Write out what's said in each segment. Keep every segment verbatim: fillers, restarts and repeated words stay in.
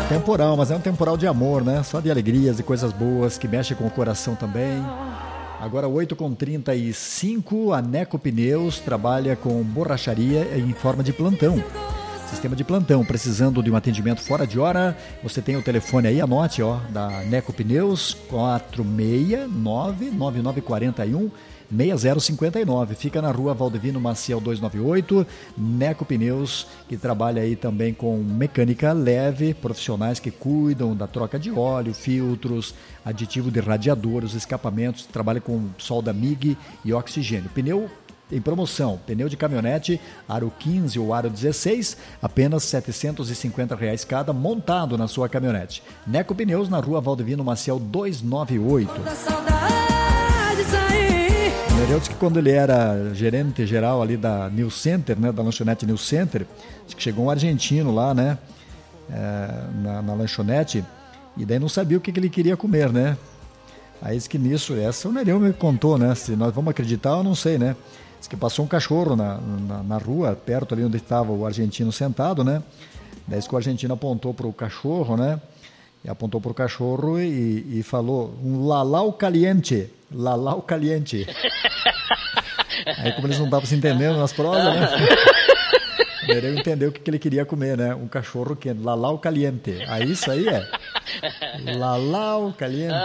Temporal, mas é um temporal de amor, né? Só de alegrias e coisas boas que mexe com o coração também. Agora oito e trinta e cinco, a Neco Pneus trabalha com borracharia em forma de plantão. Sistema de plantão, precisando de um atendimento fora de hora, você tem o telefone aí, anote, ó, da Neco Pneus, quatro seis nove, nove nove quatro um, seis zero cinco nove. Fica na rua Valdevino Maciel duzentos e noventa e oito. Neco Pneus, que trabalha aí também com mecânica leve, profissionais que cuidam da troca de óleo, filtros, aditivo de radiadores, escapamentos, trabalha com solda M I G e oxigênio. Pneu em promoção, pneu de caminhonete, aro quinze ou aro dezesseis, apenas setecentos e cinquenta reais cada, montado na sua caminhonete. Neco Pneus, na rua Valdevino Maciel duzentos e noventa e oito. Nereu disse que quando ele era gerente geral ali da New Center, né, da lanchonete New Center, disse que chegou um argentino lá, né, é, na, na lanchonete, e daí não sabia o que, que ele queria comer, né? Aí disse que nisso, essa o Nereu me contou, né? Se nós vamos acreditar, eu não sei, né? Diz que passou um cachorro na, na, na rua, perto ali onde estava o argentino sentado, né? Daí que o argentino apontou para o cachorro, né? E apontou para o cachorro e, e falou, um lalau caliente, lalau caliente. Aí como eles não estavam se entendendo nas prosas, né? O Nereu entendeu o que, que ele queria comer, né? Um cachorro quente, lalau caliente. Aí isso aí é lalau caliente.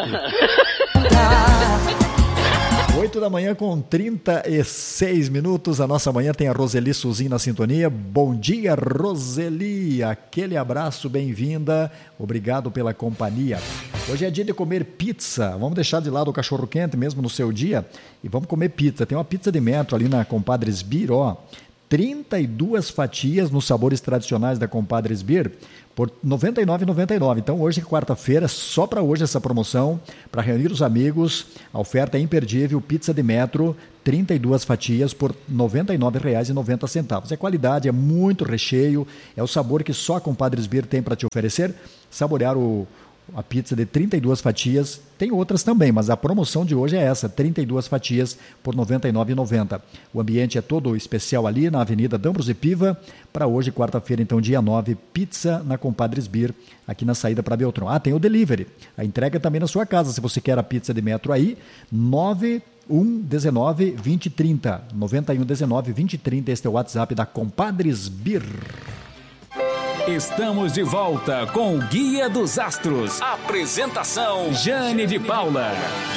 oito da manhã com trinta e seis minutos, a nossa manhã tem a Roseli Suzin na sintonia. Bom dia, Roseli, aquele abraço, bem-vinda, obrigado pela companhia. Hoje é dia de comer pizza, vamos deixar de lado o cachorro quente mesmo no seu dia e vamos comer pizza. Tem uma pizza de metro ali na Compadres Beer, ó, trinta e duas fatias nos sabores tradicionais da Compadres Beer por noventa e nove reais e noventa e nove centavos. Então hoje, quarta-feira, só para hoje essa promoção, para reunir os amigos, a oferta é imperdível, pizza de metro, trinta e duas fatias por noventa e nove reais e noventa centavos. É qualidade, é muito recheio, é o sabor que só a Compadres Beer tem para te oferecer. Saborear o a pizza de trinta e duas fatias, tem outras também, mas a promoção de hoje é essa, trinta e duas fatias por noventa e nove reais e noventa centavos. O ambiente é todo especial ali na Avenida D'Ambros e Piva, para hoje, quarta-feira, então, dia nove, pizza na Compadres Beer, aqui na saída para Beltrão. Ah, tem o delivery, a entrega também na sua casa, se você quer a pizza de metro aí, nove um dezenove, vinte e trinta, nove um dezenove, vinte e trinta, este é o WhatsApp da Compadres Beer. Estamos de volta com o Guia dos Astros. Apresentação Jane de Paula.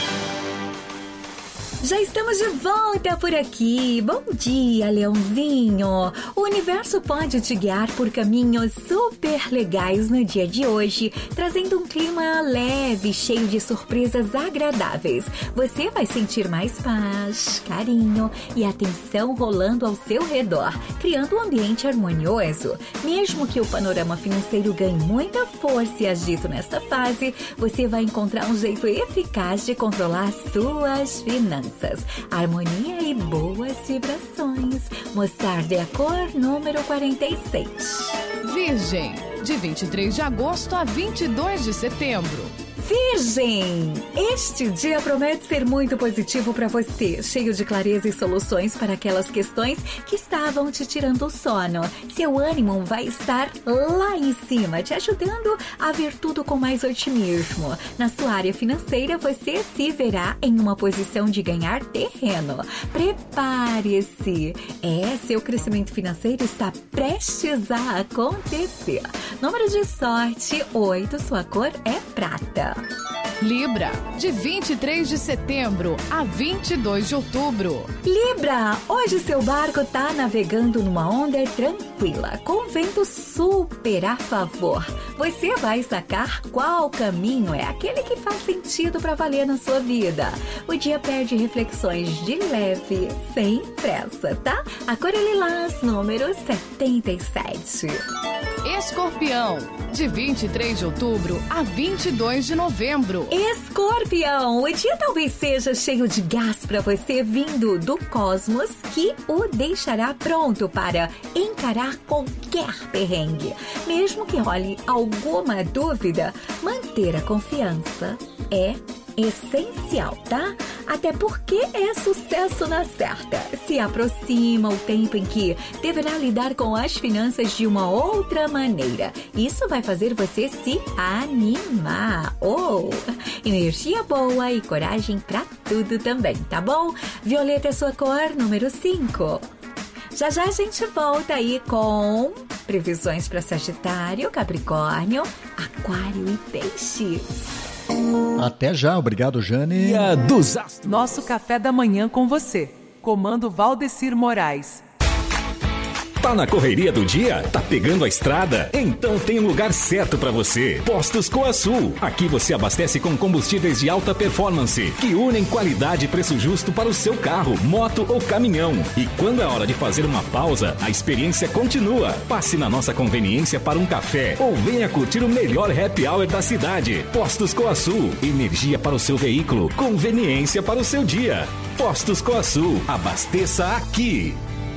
Já estamos de volta por aqui. Bom dia, Leãozinho. O universo pode te guiar por caminhos super legais no dia de hoje, trazendo um clima leve, cheio de surpresas agradáveis. Você vai sentir mais paz, carinho e atenção rolando ao seu redor, criando um ambiente harmonioso. Mesmo que o panorama financeiro ganhe muita força e agito nesta fase, você vai encontrar um jeito eficaz de controlar suas finanças. Harmonia e boas vibrações. Mostarda é a cor número quarenta e seis. Virgem, de vinte e três de agosto a vinte e dois de setembro. Virgem, este dia promete ser muito positivo para você, cheio de clareza e soluções para aquelas questões que estavam te tirando o sono. Seu ânimo vai estar lá em cima, te ajudando a ver tudo com mais otimismo. Na sua área financeira, você se verá em uma posição de ganhar terreno. Prepare-se! É, seu crescimento financeiro está prestes a acontecer. Número de sorte, oito, sua cor é prata. Libra, de vinte e três de setembro a vinte e dois de outubro. Libra, hoje seu barco tá navegando numa onda tranquila, com vento super a favor. Você vai sacar qual caminho é aquele que faz sentido para valer na sua vida. O dia pede reflexões de leve, sem pressa, tá? A cor é lilás, número setenta e sete. Escorpião, de vinte e três de outubro a vinte e dois de novembro. Escorpião, o dia talvez seja cheio de gás para você vindo do cosmos que o deixará pronto para encarar qualquer perrengue. Mesmo que role alguma dúvida, manter a confiança é essencial, tá? Até porque é sucesso na certa. Se aproxima o tempo em que deverá lidar com as finanças de uma outra maneira. Isso vai fazer você se animar. Oh, energia boa e coragem pra tudo também, tá bom? Violeta é sua cor, número cinco. Já já a gente volta aí com previsões para Sagitário, Capricórnio, Aquário e Peixes. Até já, obrigado, Jane. Guia dos Astros. Nosso café da manhã com você. Comando Valdecir Moraes. Tá na correria do dia? Tá pegando a estrada? Então tem um lugar certo para você. Postos Coasul. Aqui você abastece com combustíveis de alta performance, que unem qualidade e preço justo para o seu carro, moto ou caminhão. E quando é hora de fazer uma pausa, a experiência continua. Passe na nossa conveniência para um café ou venha curtir o melhor happy hour da cidade. Postos Coasul. Energia para o seu veículo, conveniência para o seu dia. Postos Coasul. Abasteça aqui.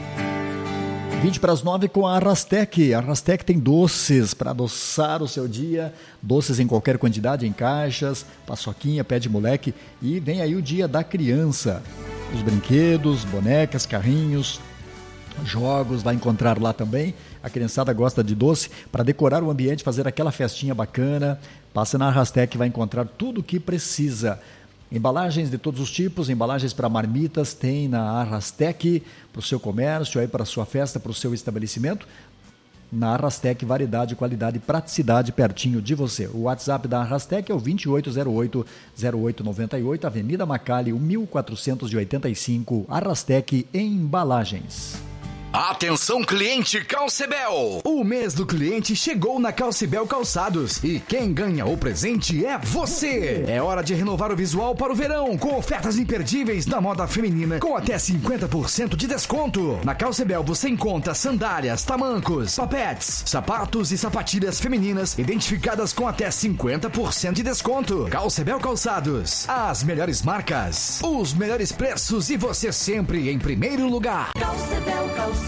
vinte para as nove com a Arrastec. A Arrastec tem doces para adoçar o seu dia, doces em qualquer quantidade, em caixas, paçoquinha, pé de moleque. E vem aí o dia da criança. Os brinquedos, bonecas, carrinhos, jogos, vai encontrar lá também. A criançada gosta de doce para decorar o ambiente, fazer aquela festinha bacana. Passe na Arrastec e vai encontrar tudo o que precisa. Embalagens de todos os tipos, embalagens para marmitas, tem na Arrastec, para o seu comércio, aí para a sua festa, para o seu estabelecimento. Na Arrastec, variedade, qualidade e praticidade pertinho de você. O WhatsApp da Arrastec é o vinte e oito zero oito, zero oito nove oito, Avenida Macali, mil quatrocentos e oitenta e cinco, Arrastec Embalagens. Atenção, cliente Calcebel! O mês do cliente chegou na Calcebel Calçados e quem ganha o presente é você! É hora de renovar o visual para o verão com ofertas imperdíveis na moda feminina com até cinquenta por cento de desconto. Na Calcebel você encontra sandálias, tamancos, papetes, sapatos e sapatilhas femininas identificadas com até cinquenta por cento de desconto. Calcebel Calçados, as melhores marcas, os melhores preços e você sempre em primeiro lugar. Calcebel Calçados.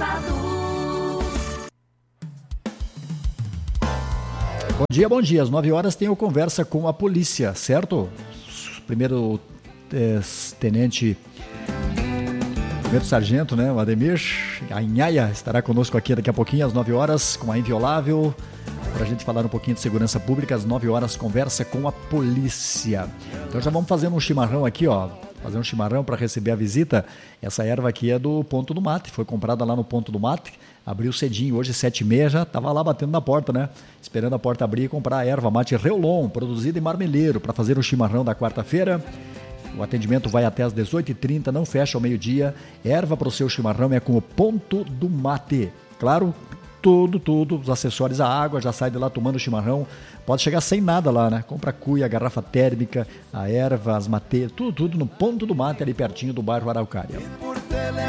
Bom dia, bom dia. Às nove horas tem o Conversa com a Polícia, certo? Primeiro é, tenente, primeiro sargento, né? O Ademir Anhaia estará conosco aqui daqui a pouquinho, às nove horas, com a Inviolável, para a gente falar um pouquinho de segurança pública. Às nove horas, Conversa com a Polícia. Então já vamos fazendo um chimarrão aqui, ó. Fazer um chimarrão para receber a visita. Essa erva aqui é do Ponto do Mate, foi comprada lá no Ponto do Mate, abriu cedinho, hoje sete e meia, já estava lá batendo na porta, né? Esperando a porta abrir e comprar a erva mate Reolon, produzida em Marmeleiro, para fazer o chimarrão da quarta-feira. O atendimento vai até às dezoito e trinta, não fecha ao meio-dia. Erva para o seu chimarrão é com o Ponto do Mate. Claro, tudo, tudo, os acessórios, a água, já sai de lá tomando chimarrão. Pode chegar sem nada lá, né? Compra a cuia, a garrafa térmica, a erva, as mateiras, tudo, tudo no Ponto do Mate, ali pertinho do bairro Araucária.